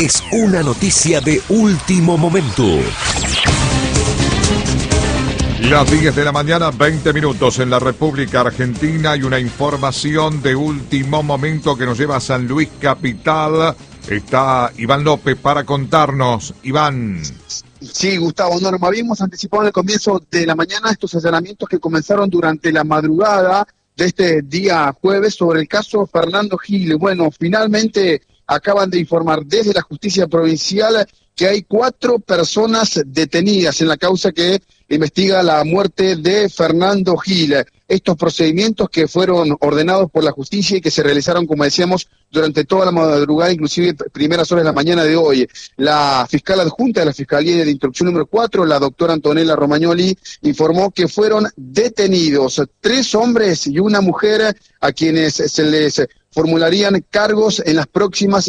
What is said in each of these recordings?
es una noticia de último momento. Las 10 de la mañana, 20 minutos en la República Argentina, y una información de último momento que nos lleva a San Luis Capital. Está Iván López para contarnos. Iván. Sí, Gustavo, Norma, habíamos anticipado en el comienzo de la mañana estos allanamientos que comenzaron durante la madrugada de este día jueves sobre el caso Fernando Gil. Bueno, finalmente acaban de informar desde la justicia provincial que hay 4 personas detenidas en la causa que investiga la muerte de Fernando Gil. Estos procedimientos que fueron ordenados por la justicia y que se realizaron, como decíamos, durante toda la madrugada, inclusive primeras horas de la mañana de hoy. La fiscal adjunta de la Fiscalía de Instrucción número 4, la doctora Antonella Romagnoli, informó que fueron detenidos 3 hombres y una mujer a quienes se les formularían cargos en las próximas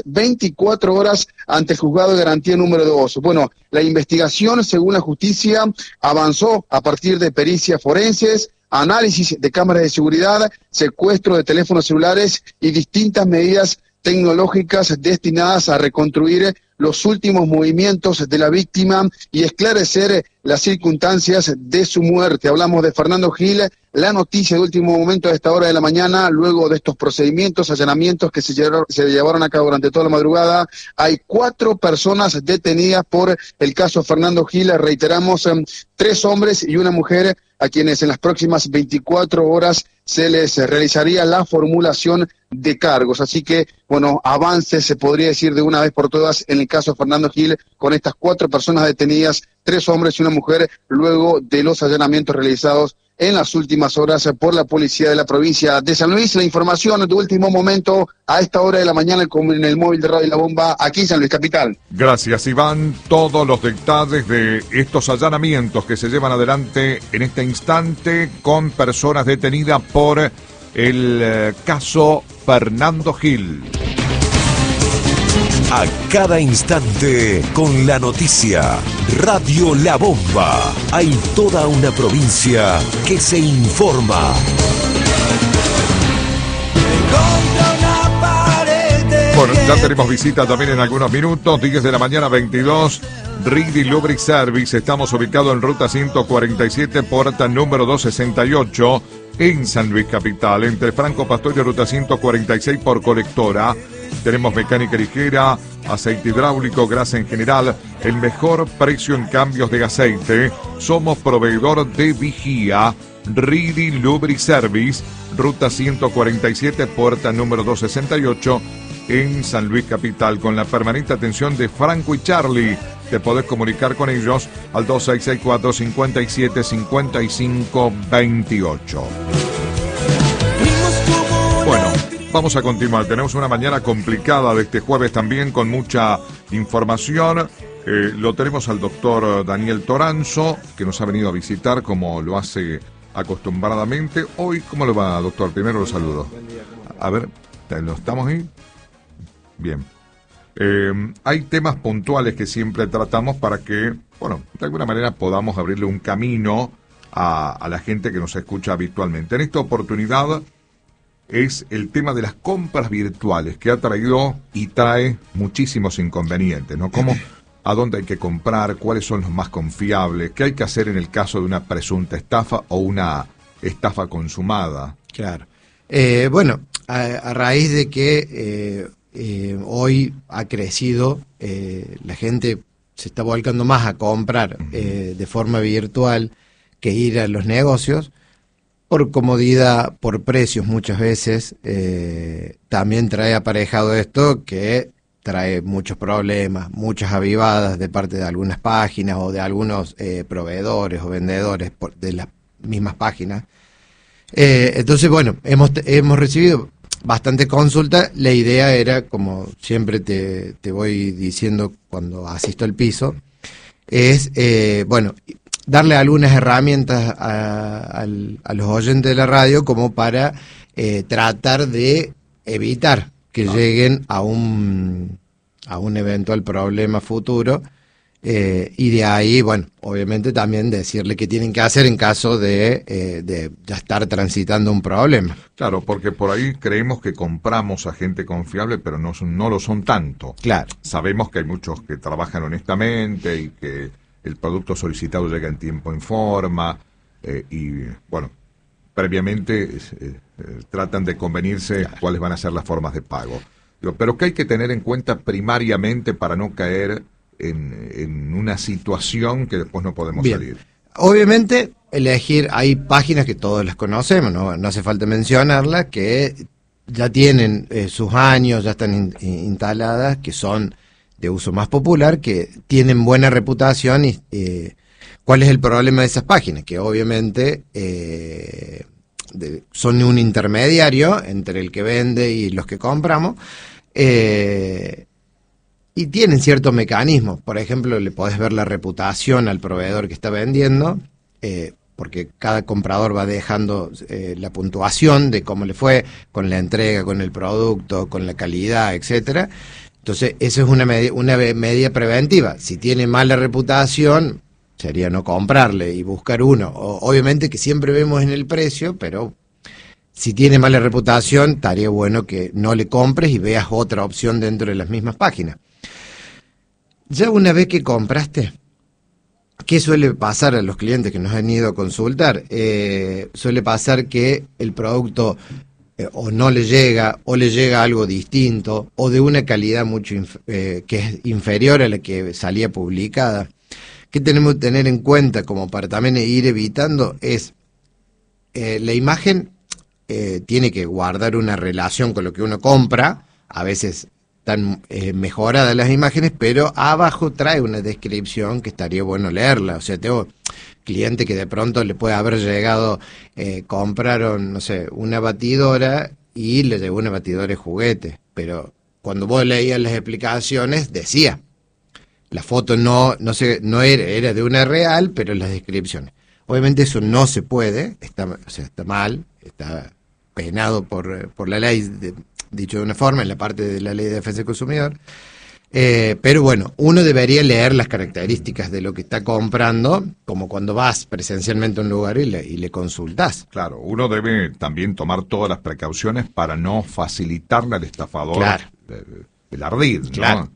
24 horas ante el juzgado de garantía número 2. Bueno, la investigación, según la justicia, avanzó a partir de pericias forenses, análisis de cámaras de seguridad, secuestro de teléfonos celulares y distintas medidas tecnológicas destinadas a reconstruir los últimos movimientos de la víctima y esclarecer las circunstancias de su muerte. Hablamos de Fernando Gil, la noticia de último momento a esta hora de la mañana, luego de estos procedimientos, allanamientos que se llevaron a cabo durante toda la madrugada. Hay 4 personas detenidas por el caso Fernando Gil, reiteramos, 3 hombres y una mujer a quienes en las próximas 24 horas se les realizaría la formulación de cargos. Así que, bueno, avance, se podría decir de una vez por todas, en el caso Fernando Gil, con estas 4 personas detenidas, 3 hombres y una mujer, luego de los allanamientos realizados en las últimas horas por la policía de la provincia de San Luis. La información de último momento a esta hora de la mañana en el móvil de Radio La Bomba, aquí en San Luis Capital. Gracias, Iván. Todos los detalles de estos allanamientos que se llevan adelante en este instante con personas detenidas por el caso Fernando Gil. A cada instante con la noticia. Radio La Bomba. Hay toda una provincia que se informa. Bueno, ya tenemos visita también en algunos minutos. 10 de la mañana, 22. Reedy Lubric Service. Estamos ubicados en ruta 147, puerta número 268, en San Luis Capital, entre Franco Pastor y ruta 146 por colectora. Tenemos mecánica ligera, aceite hidráulico, grasa en general, el mejor precio en cambios de aceite. Somos proveedor de vigía. Reedy Lubric Service, ruta 147, puerta número 268, en San Luis Capital, con la permanente atención de Franco y Charlie. Te podés comunicar con ellos al 2664-575528. Bueno, vamos a continuar. Tenemos una mañana complicada de este jueves también, con mucha información. Lo tenemos al doctor Daniel Toranzo, que nos ha venido a visitar como lo hace acostumbradamente. Hoy, ¿cómo le va, doctor? Primero lo saludo. A ver, ¿lo estamos ahí? Bien. Hay temas puntuales que siempre tratamos para que, bueno, de alguna manera podamos abrirle un camino a la gente que nos escucha habitualmente. En esta oportunidad es el tema de las compras virtuales, que ha traído y trae muchísimos inconvenientes, ¿no? Como a dónde hay que comprar, cuáles son los más confiables, qué hay que hacer en el caso de una presunta estafa o una estafa consumada. Claro. Bueno, a raíz de que hoy ha crecido, la gente se está volcando más a comprar de forma virtual que ir a los negocios, por comodidad, por precios muchas veces. También trae aparejado esto que trae muchos problemas, muchas avivadas de parte de algunas páginas o de algunos proveedores o vendedores de las mismas páginas. Entonces, bueno, hemos recibido bastante consulta. La idea era, como siempre te voy diciendo cuando asisto al piso, es, bueno, darle algunas herramientas a los oyentes de la radio como para tratar de evitar que lleguen a un eventual problema futuro Y de ahí, bueno, obviamente también decirle qué tienen que hacer en caso de ya estar transitando un problema. Claro, porque por ahí creemos que compramos a gente confiable, pero no lo son tanto. Claro. Sabemos que hay muchos que trabajan honestamente y que el producto solicitado llega en tiempo, en forma, y bueno, previamente tratan de convenirse Claro. cuáles van a ser las formas de pago. Pero que hay que tener en cuenta primariamente para no caer en una situación que después no podemos Bien. salir. Obviamente, elegir, hay páginas que todos las conocemos, no hace falta mencionarlas, que ya tienen sus años, ya están instaladas, que son de uso más popular, que tienen buena reputación. Y ¿cuál es el problema de esas páginas? Que obviamente son un intermediario entre el que vende y los que compramos, y tienen ciertos mecanismos. Por ejemplo, le podés ver la reputación al proveedor que está vendiendo, porque cada comprador va dejando la puntuación de cómo le fue con la entrega, con el producto, con la calidad, etcétera. Entonces, eso es una medida preventiva. Si tiene mala reputación, sería no comprarle y buscar uno. Obviamente que siempre vemos en el precio, pero si tiene mala reputación, estaría bueno que no le compres y veas otra opción dentro de las mismas páginas. Ya una vez que compraste, ¿qué suele pasar a los clientes que nos han ido a consultar? Suele pasar que el producto o no le llega, o le llega algo distinto, o de una calidad mucho que es inferior a la que salía publicada. ¿Qué tenemos que tener en cuenta como para también ir evitando? Es la imagen tiene que guardar una relación con lo que uno compra. A veces están mejoradas las imágenes, pero abajo trae una descripción que estaría bueno leerla. O sea, tengo cliente que de pronto le puede haber llegado, compraron, no sé, una batidora y le llegó una batidora de juguete, pero cuando vos leías las explicaciones decía, la foto no era de una real, pero en las descripciones. Obviamente eso no se puede, está mal, está penado por la ley, dicho de una forma, en la parte de la ley de defensa del consumidor. Pero bueno, uno debería leer las características de lo que está comprando, como cuando vas presencialmente a un lugar y le consultás. Claro, uno debe también tomar todas las precauciones para no facilitarle al estafador, Claro. el ardid, ¿no? Claro.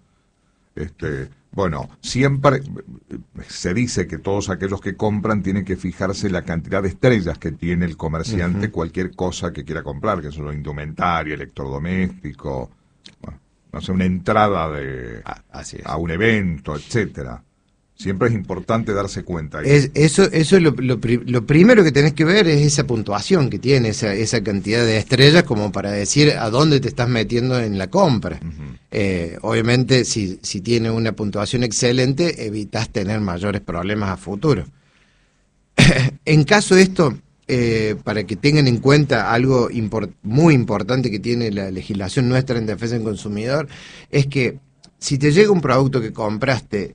Bueno, siempre se dice que todos aquellos que compran tienen que fijarse la cantidad de estrellas que tiene el comerciante, cualquier cosa que quiera comprar, que son indumentaria, electrodoméstico, bueno, no sé, una entrada Así es. a un evento, etcétera. Siempre es importante darse cuenta. Eso es lo primero que tenés que ver es esa puntuación que tiene, esa cantidad de estrellas como para decir a dónde te estás metiendo en la compra. Obviamente, si tiene una puntuación excelente, evitas tener mayores problemas a futuro. En caso de esto, para que tengan en cuenta algo muy importante que tiene la legislación nuestra en defensa del consumidor, es que si te llega un producto que compraste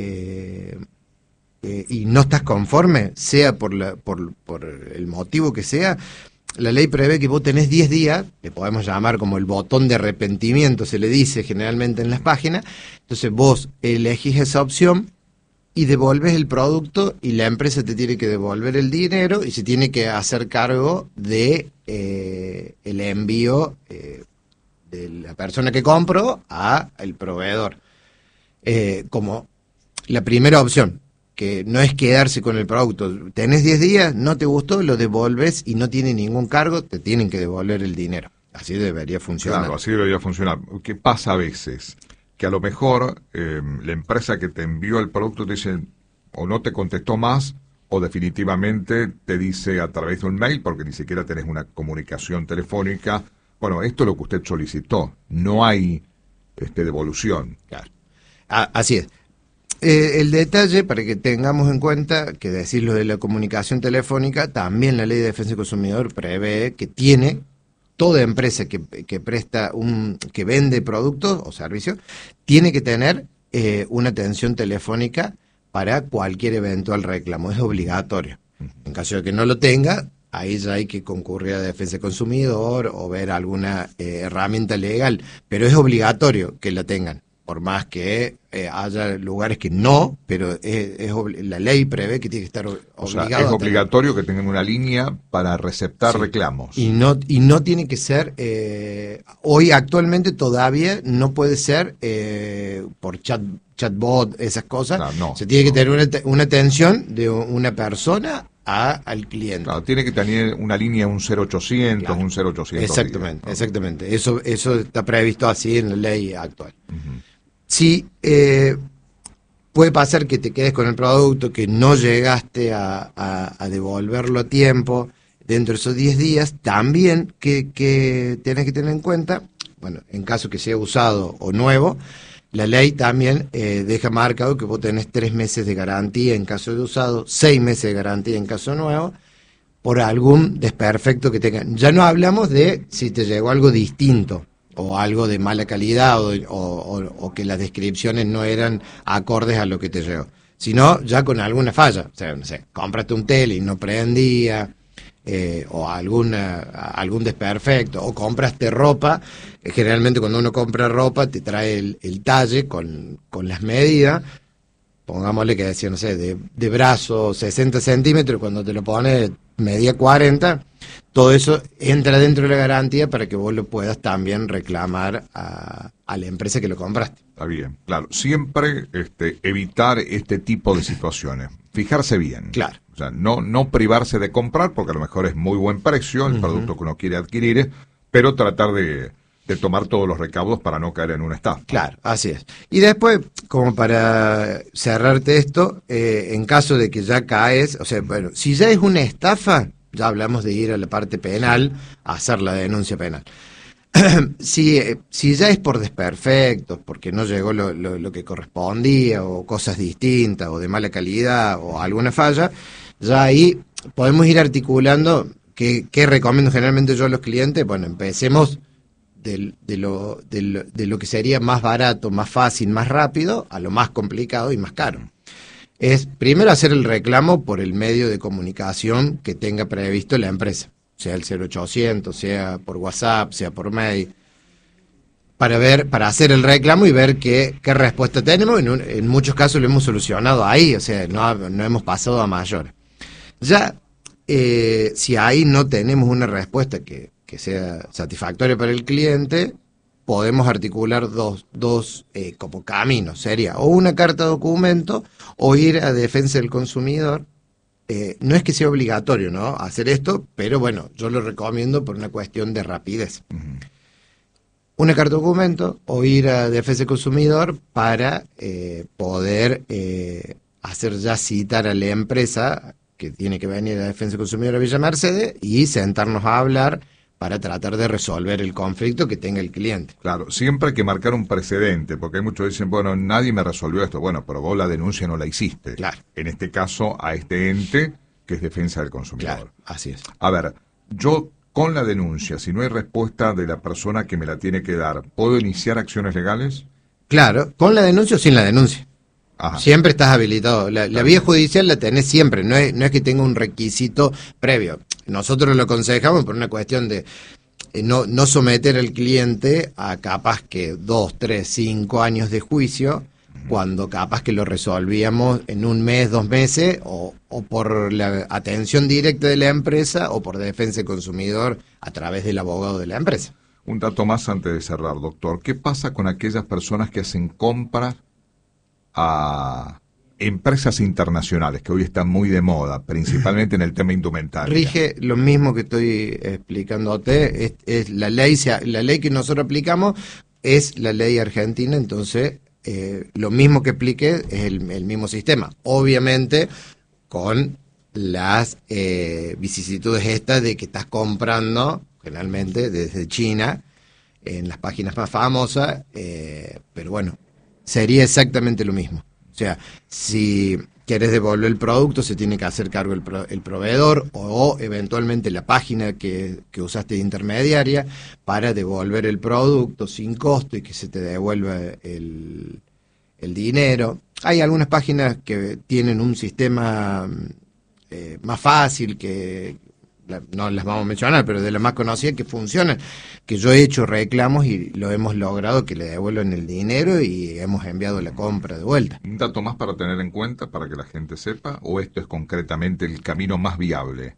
y no estás conforme, sea por el motivo que sea, la ley prevé que vos tenés 10 días, le podemos llamar como el botón de arrepentimiento, se le dice generalmente en las páginas. Entonces vos elegís esa opción y devolves el producto y la empresa te tiene que devolver el dinero y se tiene que hacer cargo de el envío de la persona que compró al proveedor. Como la primera opción, que no es quedarse con el producto. Tenés 10 días, no te gustó, lo devolves y no tiene ningún cargo, te tienen que devolver el dinero. Así debería funcionar. Claro, así debería funcionar. ¿Qué pasa a veces? Que a lo mejor la empresa que te envió el producto te dice o no te contestó más o definitivamente te dice a través de un mail, porque ni siquiera tenés una comunicación telefónica, bueno, esto es lo que usted solicitó, no hay devolución. Claro. Así es. El detalle, para que tengamos en cuenta, que decir lo de la comunicación telefónica, también la Ley de Defensa del Consumidor prevé que tiene toda empresa que presta que vende productos o servicios, tiene que tener una atención telefónica para cualquier eventual reclamo. Es obligatorio. En caso de que no lo tenga, ahí ya hay que concurrir a Defensa del Consumidor o ver alguna herramienta legal, pero es obligatorio que la tengan. por más que haya lugares que no, pero la ley prevé que tiene que estar obligado. O sea, es obligatorio que tengan una línea para receptar reclamos. Y no tiene que ser, hoy actualmente todavía no puede ser por chatbot, esas cosas. No, se tiene que tener una atención de una persona al cliente. Claro, tiene que tener una línea, un 0800, claro, un 0800. Exactamente, ¿no? Exactamente. Eso está previsto así en la ley actual. Uh-huh. Sí, puede pasar que te quedes con el producto, que no llegaste a devolverlo a tiempo dentro de esos 10 días. También que tenés que tener en cuenta, bueno, en caso que sea usado o nuevo, la ley también deja marcado que vos tenés 3 meses de garantía en caso de usado, 6 meses de garantía en caso nuevo, por algún desperfecto que tengan. Ya no hablamos de si te llegó algo distinto o algo de mala calidad o que las descripciones no eran acordes a lo que te llegó, sino ya con alguna falla. O sea, no sé, compraste un tele y no prendía, o algún desperfecto, o compraste ropa. Generalmente cuando uno compra ropa te trae el talle con las medidas, pongámosle que decía, no sé, de brazo 60 centímetros, cuando te lo pones medía 40, todo eso entra dentro de la garantía para que vos lo puedas también reclamar a la empresa que lo compraste. Está bien, claro. Siempre evitar este tipo de situaciones. Fijarse bien. Claro. O sea, no privarse de comprar, porque a lo mejor es muy buen precio el producto que uno quiere adquirir, pero tratar de tomar todos los recaudos para no caer en una estafa. Claro, así es. Y después, como para cerrarte esto, en caso de que ya caes, o sea, bueno, si ya es una estafa, ya hablamos de ir a la parte penal, a hacer la denuncia penal. Si ya es por desperfectos, porque no llegó lo que correspondía, o cosas distintas, o de mala calidad, o alguna falla, ya ahí podemos ir articulando. ¿Qué recomiendo generalmente yo a los clientes? Bueno, empecemos de lo que sería más barato, más fácil, más rápido, a lo más complicado y más caro. Es primero hacer el reclamo por el medio de comunicación que tenga previsto la empresa, sea el 0800, sea por WhatsApp, sea por mail, para hacer el reclamo y ver qué respuesta tenemos. En muchos casos lo hemos solucionado ahí, o sea, no hemos pasado a mayores. Ya, si ahí no tenemos una respuesta que sea satisfactoria para el cliente, podemos articular dos como caminos. Sería o una carta documento o ir a defensa del consumidor. No es que sea obligatorio, ¿no?, hacer esto, pero bueno, yo lo recomiendo por una cuestión de rapidez. Uh-huh. Una carta documento o ir a defensa del consumidor para poder hacer ya citar a la empresa que tiene que venir a defensa del consumidor a Villa Mercedes y sentarnos a hablar para tratar de resolver el conflicto que tenga el cliente. Claro, siempre hay que marcar un precedente, porque hay muchos que dicen, bueno, nadie me resolvió esto. Bueno, pero vos la denuncia no la hiciste. Claro. En este caso, a este ente que es defensa del consumidor. Claro, así es. A ver, yo con la denuncia, si no hay respuesta de la persona que me la tiene que dar, ¿puedo iniciar acciones legales? Claro, con la denuncia o sin la denuncia. Ajá. Siempre estás habilitado. La vía judicial la tenés siempre, no es que tenga un requisito previo. Nosotros lo aconsejamos por una cuestión de no someter al cliente a capaz que 2, 3, 5 años de juicio, cuando capaz que lo resolvíamos en 1 mes, 2 meses, o por la atención directa de la empresa, o por defensa del consumidor a través del abogado de la empresa. Un dato más antes de cerrar, doctor. ¿Qué pasa con aquellas personas que hacen compras a empresas internacionales, que hoy están muy de moda, principalmente en el tema indumentaria? Rige lo mismo que estoy explicándote, es la ley que nosotros aplicamos es la ley argentina, entonces lo mismo que expliqué es el mismo sistema, obviamente con las vicisitudes estas de que estás comprando generalmente desde China en las páginas más famosas, pero bueno, sería exactamente lo mismo. O sea, si quieres devolver el producto, se tiene que hacer cargo el proveedor o eventualmente la página que usaste de intermediaria para devolver el producto sin costo y que se te devuelva el dinero. Hay algunas páginas que tienen un sistema más fácil, que no las vamos a mencionar, pero de las más conocidas que funcionan, que yo he hecho reclamos y lo hemos logrado que le devuelvan el dinero y hemos enviado la compra de vuelta. ¿Un dato más para tener en cuenta, para que la gente sepa, o esto es concretamente el camino más viable?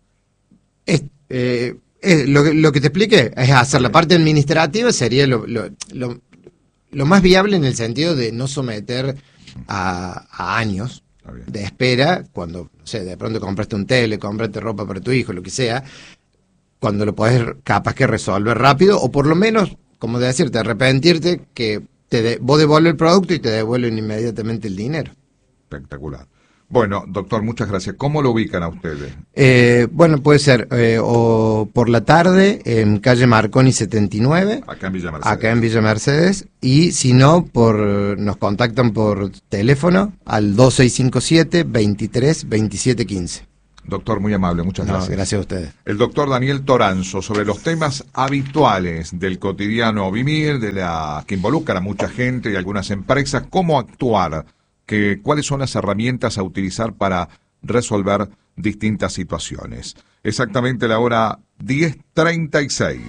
Lo que te expliqué es hacer la parte administrativa, sería lo más viable en el sentido de no someter a años de espera, cuando, no sé, de pronto compraste un tele, compraste ropa para tu hijo, lo que sea, cuando lo podés capaz que resolver rápido, o por lo menos, como decirte, arrepentirte que vos devuelves el producto y te devuelven inmediatamente el dinero. Espectacular. Bueno, doctor, muchas gracias. ¿Cómo lo ubican a ustedes? Bueno, puede ser o por la tarde en calle Marconi 79. Acá en Villa Mercedes. Acá en Villa Mercedes. Y si no, nos contactan por teléfono al 2657-232715. Doctor, muy amable, muchas gracias. Gracias a ustedes. El doctor Daniel Toranzo, sobre los temas habituales del cotidiano vivir, que involucran a mucha gente y algunas empresas, cómo actuar, cuáles son las herramientas a utilizar para resolver distintas situaciones. Exactamente la hora 10:36.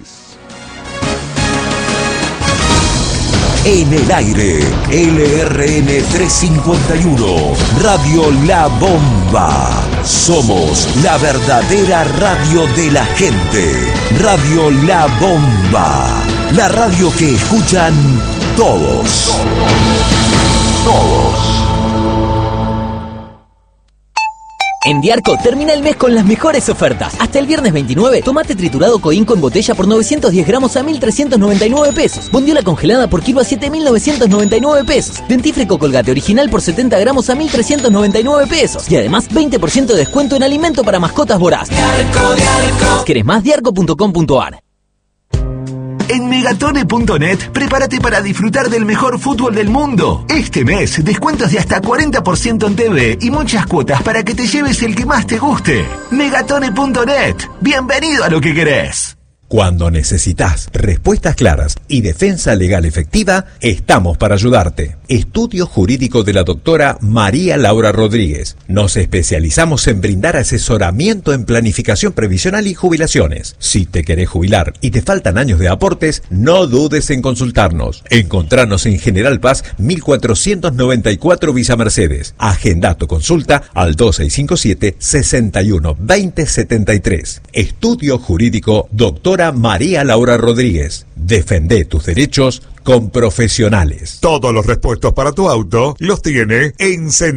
En el aire, LRN 351, Radio La Bomba. Somos la verdadera radio de la gente. Radio La Bomba. La radio que escuchan todos. Todos. En Diarco termina el mes con las mejores ofertas. Hasta el viernes 29, tomate triturado Coinco en botella por 910 gramos a 1.399 pesos. Bondiola congelada por kilo a 7.999 pesos. Dentífrico Colgate original por 70 gramos a 1.399 pesos. Y además 20% de descuento en alimento para mascotas Voraz. Diarco. ¿Querés más? Diarco.com.ar. En Megatone.net, prepárate para disfrutar del mejor fútbol del mundo. Este mes, descuentos de hasta 40% en TV y muchas cuotas para que te lleves el que más te guste. Megatone.net, bienvenido a lo que querés. Cuando necesitas respuestas claras y defensa legal efectiva, estamos para ayudarte. Estudio Jurídico de la doctora María Laura Rodríguez. Nos especializamos en brindar asesoramiento en planificación previsional y jubilaciones. Si te querés jubilar y te faltan años de aportes, no dudes en consultarnos. Encontranos en General Paz 1494 Villa Mercedes. Agenda tu consulta al 2657-612073. Estudio Jurídico doctora María Laura Rodríguez. Defende tus derechos con profesionales. Todos los repuestos para tu auto los tiene en